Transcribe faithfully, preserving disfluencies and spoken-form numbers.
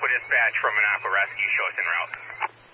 dispatch from an Aqua Rescue. Show us en route.